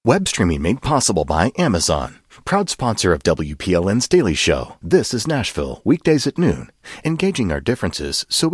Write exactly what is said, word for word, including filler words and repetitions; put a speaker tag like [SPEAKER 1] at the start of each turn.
[SPEAKER 1] Web streaming made possible by Amazon. Proud sponsor of W P L N's Daily Show. This is Nashville, weekdays at noon. Engaging our differences so